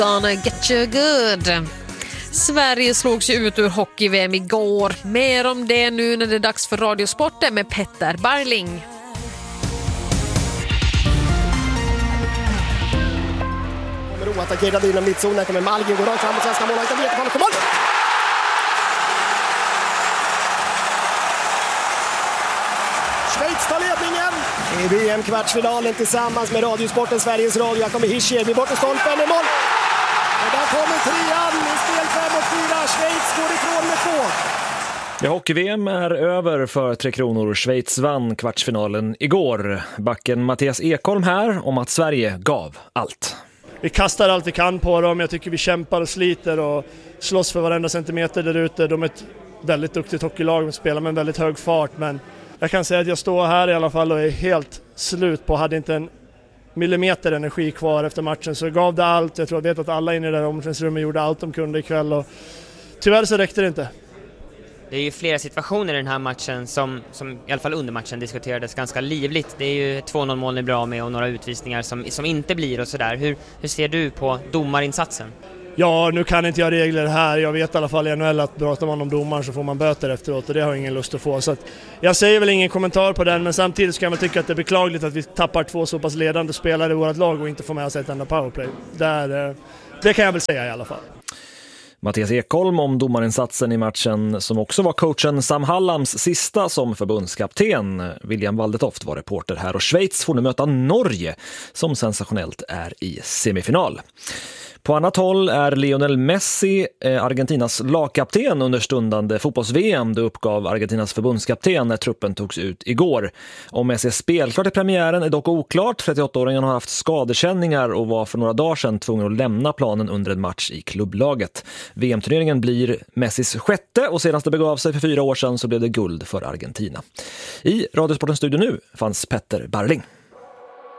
Gonna get you good. Sverige slogs ju ut ur hockey-VM igår. Mer om det nu när det är dags för Radiosporten med Petter Barling. Kommer oattackerad inom mittzonen, kommer Malgin, går rakt fram mot svenska målvakten, vet på mål. Schweiz tar ledningen i VM-kvartsfinalen tillsammans med Radiosporten Sveriges Radio. Här kommer Hischier, vid bort i stolpen i mål. Och där kommer trean i spel 5-4. Schweiz går ifrån med 2. Ja, hockey-VM är över för Tre Kronor. Schweiz vann kvartsfinalen igår. Backen Mattias Ekholm här om att Sverige gav allt. Vi kastar allt vi kan på dem. Jag tycker vi kämpar och sliter och slåss för varenda centimeter där ute. De är ett väldigt duktigt hockeylag och spelar med en väldigt hög fart. Men jag kan säga att jag står här i alla fall och är helt slut på. Hade inte en millimeter energi kvar efter matchen, så gav det allt. Jag vet att alla inne i det där omklädningsrummet gjorde allt de kunde ikväll och tyvärr så räckte det inte. Det är ju flera situationer i den här matchen som i alla fall under matchen diskuterades ganska livligt. Det är ju 2-0 mål ni är bra med och några utvisningar som inte blir och sådär. Hur ser du på domarinsatsen? Ja, nu kan inte jag regler här. Jag vet i alla fall i NHL att pratar man om domaren så får man böter efteråt och det har jag ingen lust att få. Så att jag säger väl ingen kommentar på den, men samtidigt ska man tycka att det är beklagligt att vi tappar 2 så pass ledande spelare i vårt lag och inte får med oss ett enda powerplay. Det kan jag väl säga i alla fall. Mattias Ekholm om domarinsatsen i matchen som också var coachen Sam Hallams sista som förbundskapten. William Waldetoft var reporter här och Schweiz får nu möta Norge som sensationellt är i semifinal. På annat håll är Lionel Messi Argentinas lagkapten under stundande fotbolls-VM. Det uppgav Argentinas förbundskapten när truppen togs ut igår. Om Messi är spelklart i premiären är dock oklart. 38-åringen har haft skadekänningar och var för några dagar sedan tvungen att lämna planen under en match i klubblaget. VM-turneringen blir Messis 6:e och senast det begav sig för 4 år sedan så blev det guld för Argentina. I Radiosportens studio nu fanns Petter Barling.